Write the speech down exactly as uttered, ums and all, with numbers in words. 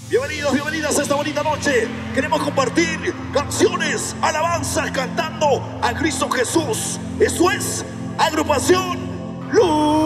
Bienvenidos, bienvenidas a esta bonita noche. Queremos compartir canciones, alabanzas, cantando a Cristo Jesús. Eso es Agrupación Luz.